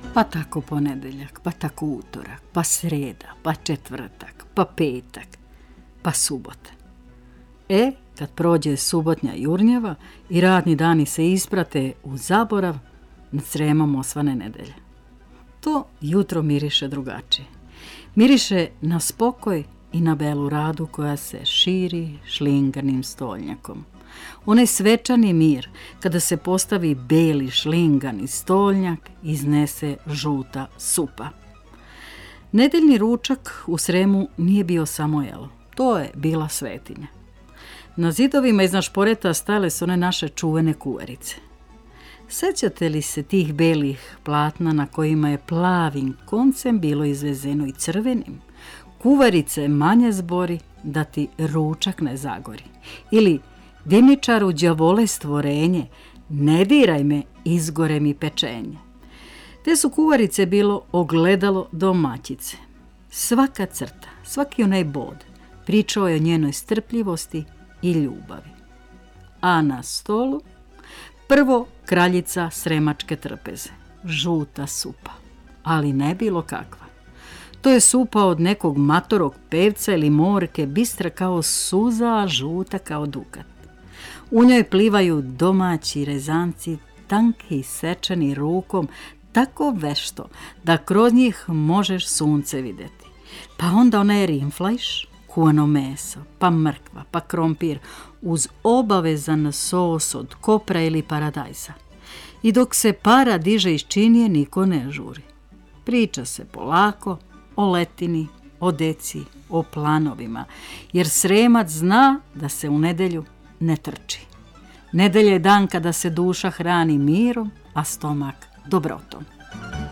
Pa tako ponedeljak, pa tako utorak, pa sreda, pa četvrtak, pa petak, pa subota. Kad prođe subotnja jurnjeva i radni dani se isprate u zaborav, nad Sremom osvane nedelja. To jutro miriše drugačije. Miriše na spokoj i na belu radu koja se širi šlinganim stolnjakom. Onaj svečani mir, kada se postavi beli šlingani stolnjak, iznese žuta supa. Nedeljni ručak u Sremu nije bio samo jelo. To je bila svetinja. Na zidovima iznad šporeta stajale su one naše čuvene kuvarice. Sećate li se tih belih platna na kojima je plavim koncem bilo izvezeno i crvenim? Kuvarice manje zbori da ti ručak ne zagori. Ili dimničaru đavole stvorenje, ne diraj me, izgore mi pečenje. Te su kuvarice bilo ogledalo domaćice. Svaka crta, svaki onaj bod pričao je o njenoj strpljivosti i ljubavi. A na stolu prvo kraljica sremačke trpeze, žuta supa, ali ne bilo kakva. To je supa od nekog matorog pevca ili morke, bistra kao suza, a žuta kao dukat. U njoj plivaju domaći rezanci, tanki i sečeni rukom, tako vešto da kroz njih možeš sunce vidjeti. Pa onda onaj rinflajš, kuvano meso, pa mrkva, pa krompir, uz obavezan sos od kopra ili paradajza. I dok se para diže iz činije, niko ne žuri. Priča se polako o letini, o deci, o planovima, jer Sremac zna da se u nedelju ne trči. Nedelja je dan kada se duša hrani mirom, a stomak dobrotom.